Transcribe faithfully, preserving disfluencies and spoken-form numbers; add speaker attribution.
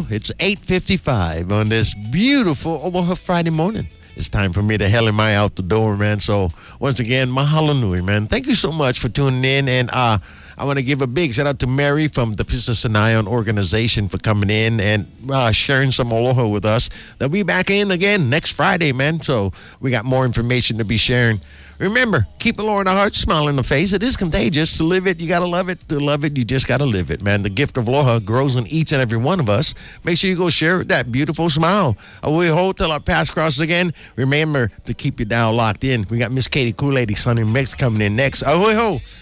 Speaker 1: Well, it's eight fifty-five on this beautiful Omaha Friday morning. It's time for me to hell my out the door, man. So once again, mahalo nui, man. Thank you so much for tuning in. And uh, I want to give a big shout out to Mary from the Pisasanayon organization for coming in and uh, sharing some aloha with us. They'll be back in again next Friday, man. So we got more information to be sharing. Remember, keep a Lord in the heart, smile in the face. It is contagious. To live it, you got to love it. To love it, you just got to live it, man. The gift of aloha grows in each and every one of us. Make sure you go share that beautiful smile. We hold till our paths cross again. Remember to keep your dial locked in. We got Miss Katie Kool-Lady Sunny Mix coming in next. Ahoy ho.